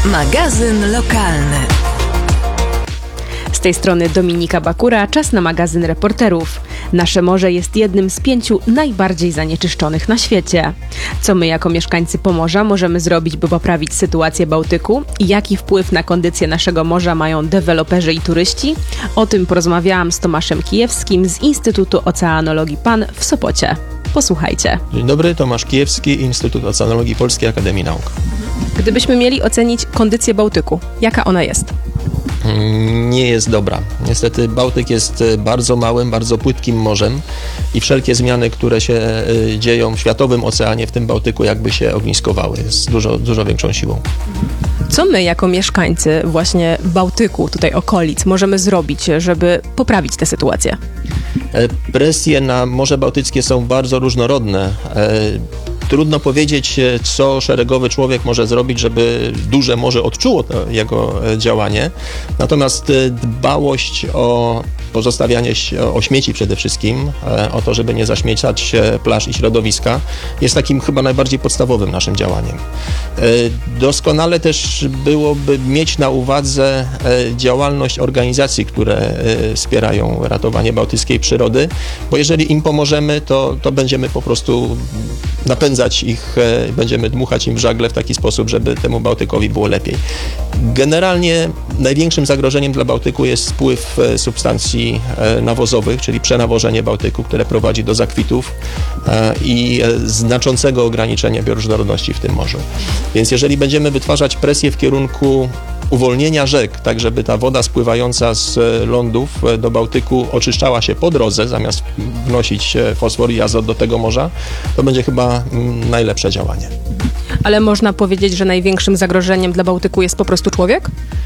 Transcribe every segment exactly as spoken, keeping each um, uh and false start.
Magazyn lokalny. Z tej strony Dominika Bakura, czas na magazyn reporterów. Nasze morze jest jednym z pięciu najbardziej zanieczyszczonych na świecie. Co my jako mieszkańcy Pomorza możemy zrobić, by poprawić sytuację Bałtyku? I jaki wpływ na kondycję naszego morza mają deweloperzy i turyści? O tym porozmawiałam z Tomaszem Kijewskim z Instytutu Oceanologii P A N w Sopocie. Posłuchajcie. Dzień dobry, Tomasz Kijewski, Instytut Oceanologii Polskiej Akademii Nauk. Gdybyśmy mieli ocenić kondycję Bałtyku, jaka ona jest? Nie jest dobra. Niestety Bałtyk jest bardzo małym, bardzo płytkim morzem i wszelkie zmiany, które się dzieją w światowym oceanie, w tym Bałtyku, jakby się ogniskowały z dużo, dużo większą siłą. Co my jako mieszkańcy właśnie Bałtyku, tutaj okolic, możemy zrobić, żeby poprawić tę sytuację? Presje na Morze Bałtyckie są bardzo różnorodne. Trudno powiedzieć, co szeregowy człowiek może zrobić, żeby duże morze odczuło to jego działanie. Natomiast dbałość o pozostawianie o śmieci przede wszystkim, o to, żeby nie zaśmiecać plaż i środowiska, jest takim chyba najbardziej podstawowym naszym działaniem. Doskonale też byłoby mieć na uwadze działalność organizacji, które wspierają ratowanie bałtyckiej przyrody, bo jeżeli im pomożemy, to, to będziemy po prostu napędzać ich, będziemy dmuchać im w żagle w taki sposób, żeby temu Bałtykowi było lepiej. Generalnie największym zagrożeniem dla Bałtyku jest spływ substancji nawozowych, czyli przenawożenie Bałtyku, które prowadzi do zakwitów i znaczącego ograniczenia bioróżnorodności w tym morzu. Więc jeżeli będziemy wytwarzać presję w kierunku uwolnienia rzek, tak żeby ta woda spływająca z lądów do Bałtyku oczyszczała się po drodze, zamiast wnosić fosfor i azot do tego morza, to będzie chyba najlepsze działanie. Ale można powiedzieć, że największym zagrożeniem dla Bałtyku jest po prostu człowiek?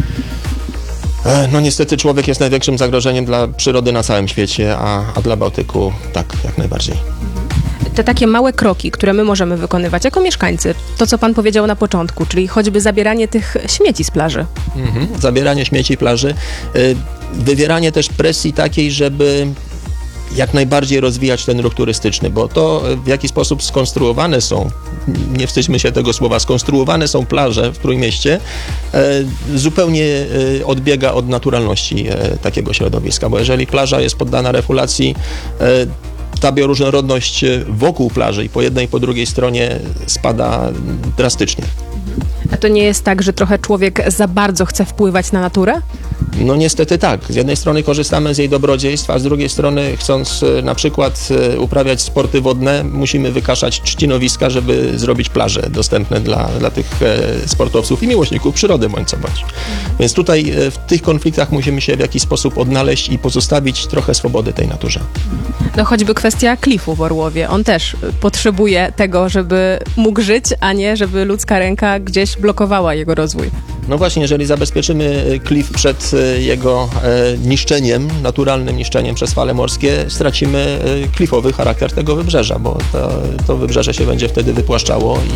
No niestety człowiek jest największym zagrożeniem dla przyrody na całym świecie, a, a dla Bałtyku tak, jak najbardziej. Te takie małe kroki, które my możemy wykonywać jako mieszkańcy, to co pan powiedział na początku, czyli choćby zabieranie tych śmieci z plaży. Mhm. Zabieranie śmieci plaży, wywieranie też presji takiej, żeby jak najbardziej rozwijać ten ruch turystyczny, bo to w jaki sposób skonstruowane są, nie wstydźmy się tego słowa, skonstruowane są plaże w Trójmieście, zupełnie odbiega od naturalności takiego środowiska, bo jeżeli plaża jest poddana refulacji, ta bioróżnorodność wokół plaży i po jednej i po drugiej stronie spada drastycznie. A to nie jest tak, że trochę człowiek za bardzo chce wpływać na naturę? No niestety tak. Z jednej strony korzystamy z jej dobrodziejstw, a z drugiej strony chcąc na przykład uprawiać sporty wodne, musimy wykaszać trzcinowiska, żeby zrobić plaże dostępne dla, dla tych sportowców i miłośników przyrody bądź co bądź. Więc tutaj w tych konfliktach musimy się w jakiś sposób odnaleźć i pozostawić trochę swobody tej naturze. No choćby kwestia klifu w Orłowie. On też potrzebuje tego, żeby mógł żyć, a nie żeby ludzka ręka gdzieś blokowała jego rozwój. No właśnie, jeżeli zabezpieczymy klif przed jego niszczeniem, naturalnym niszczeniem przez fale morskie, stracimy klifowy charakter tego wybrzeża, bo to, to wybrzeże się będzie wtedy wypłaszczało